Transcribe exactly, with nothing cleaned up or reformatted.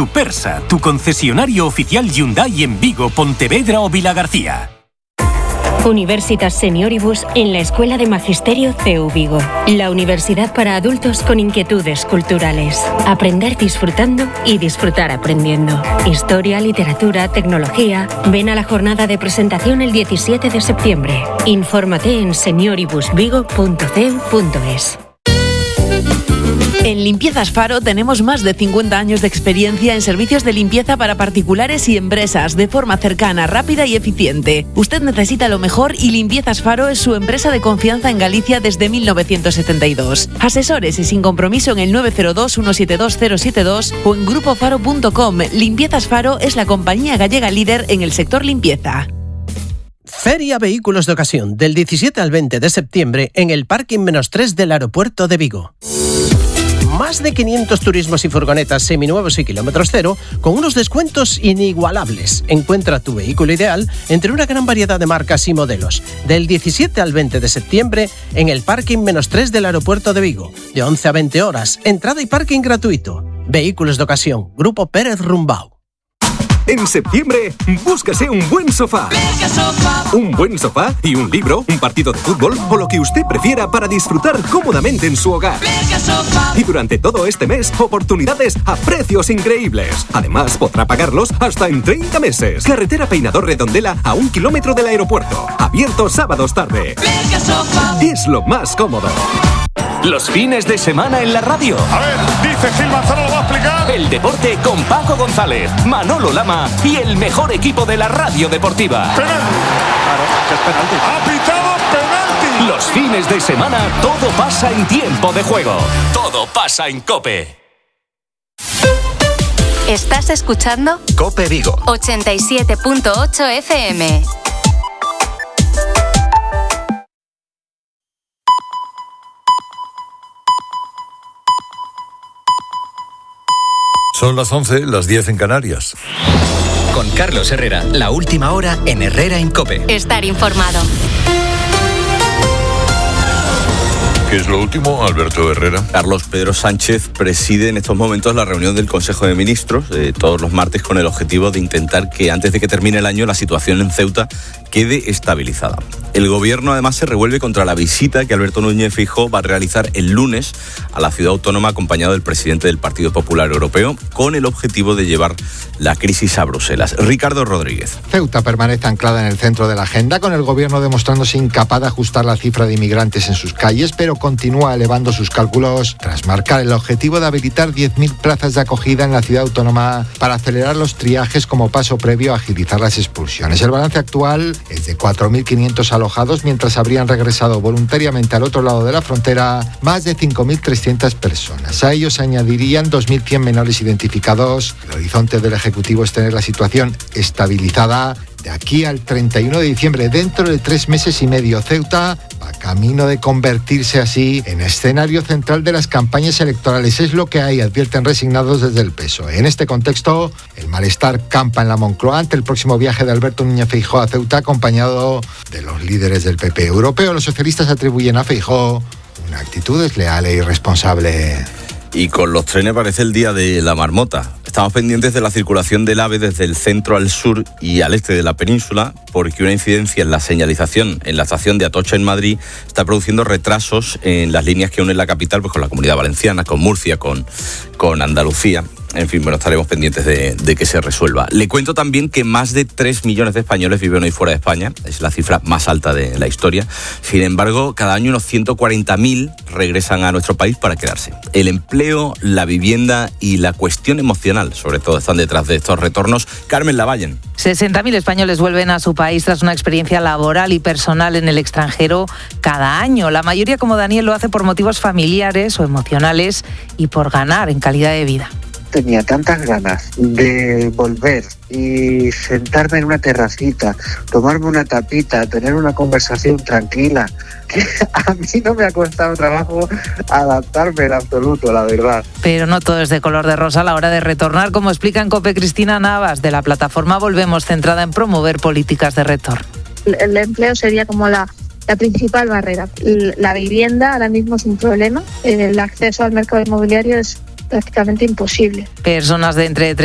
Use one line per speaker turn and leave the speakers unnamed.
Lupersa, tu concesionario oficial Hyundai en Vigo, Pontevedra o Vilagarcía.
Universitas Senioribus en la Escuela de Magisterio C E U Vigo. La universidad para adultos con inquietudes culturales. Aprender disfrutando y disfrutar aprendiendo. Historia, literatura, tecnología. Ven a la jornada de presentación el diecisiete de septiembre. Infórmate en senioribus vigo punto c e u punto es.
En Limpiezas Faro tenemos más de cincuenta años de experiencia en servicios de limpieza para particulares y empresas, de forma cercana, rápida y eficiente. Usted necesita lo mejor y Limpiezas Faro es su empresa de confianza en Galicia desde mil novecientos setenta y dos. Asesores y sin compromiso en el nueve cero dos, uno siete dos, cero siete dos o en grupo faro punto com. Limpiezas Faro es la compañía gallega líder en el sector limpieza.
Feria Vehículos de Ocasión, del diecisiete al veinte de septiembre en el Parking menos tres del aeropuerto de Vigo. Más de quinientos turismos y furgonetas seminuevos y kilómetros cero con unos descuentos inigualables. Encuentra tu vehículo ideal entre una gran variedad de marcas y modelos. Del diecisiete al veinte de septiembre en el Parking menos tres del aeropuerto de Vigo. De once a veinte horas. Entrada y parking gratuito. Vehículos de Ocasión. Grupo Pérez Rumbau.
En septiembre, búscase un buen sofá. Un buen sofá y un libro, un partido de fútbol o lo que usted prefiera para disfrutar cómodamente en su hogar. Y durante todo este mes, oportunidades a precios increíbles. Además, podrá pagarlos hasta en treinta meses. Carretera Peinador Redondela a un kilómetro del aeropuerto. Abierto sábados tarde. Es lo más cómodo.
Los fines de semana en la radio.
A ver, dice Gil Manzano, lo va a explicar.
El deporte con Paco González, Manolo Lama y el mejor equipo de la radio deportiva.
Penalti. Claro, que es penalti. Ha pitado penalti.
Los fines de semana todo pasa en tiempo de juego. Todo pasa en COPE.
¿Estás escuchando?
COPE Vigo.
ochenta y siete punto ocho F M.
Son las once, las diez en Canarias.
Con Carlos Herrera, la última hora en Herrera en COPE.
Estar informado.
¿Qué es lo último, Alberto Herrera?
Carlos Pedro Sánchez preside en estos momentos la reunión del Consejo de Ministros eh, todos los martes con el objetivo de intentar que antes de que termine el año la situación en Ceuta quede estabilizada. El gobierno además se revuelve contra la visita que Alberto Núñez Feijóo va a realizar el lunes a la ciudad autónoma acompañado del presidente del Partido Popular Europeo con el objetivo de llevar la crisis a Bruselas. Ricardo Rodríguez.
Ceuta permanece anclada en el centro de la agenda, con el gobierno demostrándose incapaz de ajustar la cifra de inmigrantes en sus calles, pero continúa elevando sus cálculos tras marcar el objetivo de habilitar diez mil plazas de acogida en la ciudad autónoma para acelerar los triajes como paso previo a agilizar las expulsiones. El balance actual es de cuatro mil quinientos alojados, mientras habrían regresado voluntariamente al otro lado de la frontera más de cinco mil trescientas personas. A ellos se añadirían dos mil cien menores identificados. El horizonte del Ejecutivo es tener la situación estabilizada de aquí al treinta y uno de diciembre, dentro de tres meses y medio. Ceuta va camino de convertirse así en escenario central de las campañas electorales. Es lo que hay, advierten resignados desde el P S O E. En este contexto, el malestar campa en la Moncloa ante el próximo viaje de Alberto Núñez Feijóo a Ceuta, acompañado de los líderes del P P europeo. Los socialistas atribuyen a Feijóo una actitud desleal e irresponsable.
Y con los trenes parece el día de la marmota. Estamos pendientes de la circulación del AVE desde el centro al sur y al este de la península, porque una incidencia en la señalización en la estación de Atocha en Madrid está produciendo retrasos en las líneas que unen la capital pues, con la Comunidad Valenciana, con Murcia, con, con Andalucía. En fin, bueno, estaremos pendientes de, de que se resuelva. Le cuento también que más de tres millones de españoles viven hoy fuera de España. Es la cifra más alta de la historia. Sin embargo, cada año unos ciento cuarenta mil regresan a nuestro país para quedarse. El empleo, la vivienda y la cuestión emocional, sobre todo, están detrás de estos retornos. Carmen Lavallen.
sesenta mil españoles vuelven a su país tras una experiencia laboral y personal en el extranjero cada año. La mayoría, como Daniel, lo hace por motivos familiares o emocionales y por ganar en calidad de vida.
Tenía tantas ganas de volver y sentarme en una terracita, tomarme una tapita, tener una conversación tranquila, que a mí no me ha costado trabajo adaptarme en absoluto, la verdad.
Pero no todo es de color de rosa a la hora de retornar, como explica en COPE Cristina Navas, de la plataforma Volvemos, centrada en promover políticas de retorno.
El, el empleo sería como la... La principal barrera. La vivienda ahora mismo es un problema. El acceso al mercado inmobiliario es prácticamente imposible.
Personas de entre